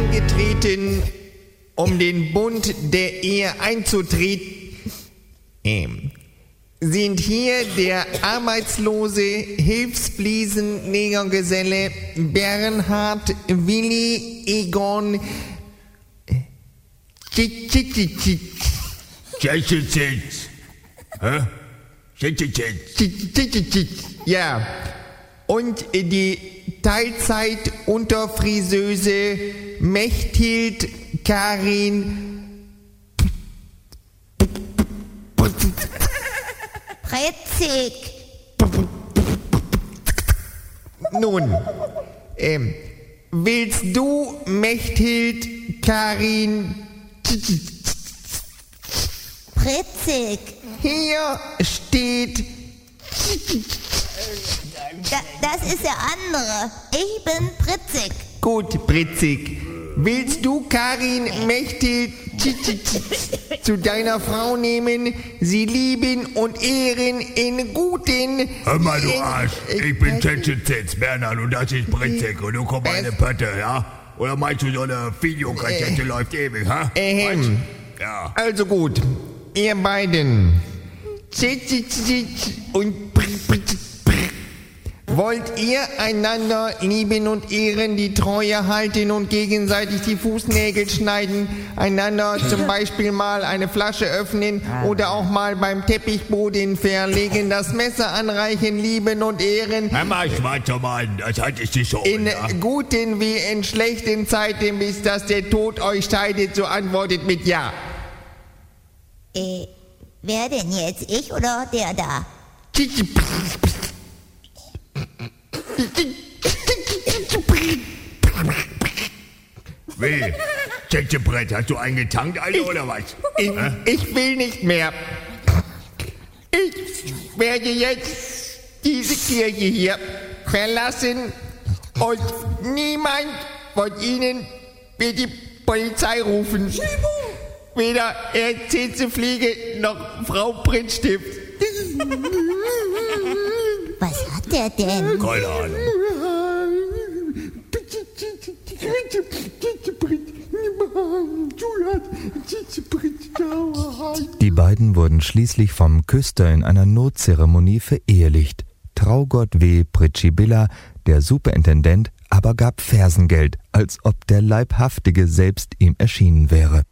angetreten, um den Bund der Ehe einzutreten. Sind hier der arbeitslose Hilfsfliesenlegergeselle Bernhard Willi Egon Ja, und die Teilzeit-Unterfriseuse Mechthild Karin Pretzig. Nun, willst du Mechthild Karin Pretzig. Hier steht Das ist der andere. Ich bin Pritzig. gut, Pritzig. Willst du Karin Mechthild zu deiner Frau nehmen, sie lieben und ehren in guten... Hör mal, du Arsch, ich bin Tschetschetz, Bernhard, und das ist Pritzig, und du kommst eine Pötte, ja? Oder meinst du, so eine Videokassette läuft ewig, ha? Ja. Also gut, ihr beiden. Und wollt ihr einander lieben und ehren, die Treue halten und gegenseitig die Fußnägel schneiden, einander zum Beispiel mal eine Flasche öffnen oder auch mal beim Teppichboden verlegen, das Messer anreichen, lieben und ehren? Hör mal, schwarzer Mann, das hattest du schon, In ja? guten wie in schlechten Zeiten, bis dass der Tod euch scheidet, so antwortet mit Ja. Wer denn jetzt? Ich oder der da? Wie? Tschetschebrett, hast du eingetankt, Alter, oder was? Ich will nicht mehr. Ich werde jetzt diese Kirche hier verlassen und niemand von Ihnen wird die Polizei rufen. Weder Herr Zezefliege noch Frau Prittstift. Was hat der denn? Keine Ahnung. Die beiden wurden schließlich vom Küster in einer Notzeremonie verehelicht. Traugott W. Pritschibilla, der Superintendent, aber gab Fersengeld, als ob der Leibhaftige selbst ihm erschienen wäre.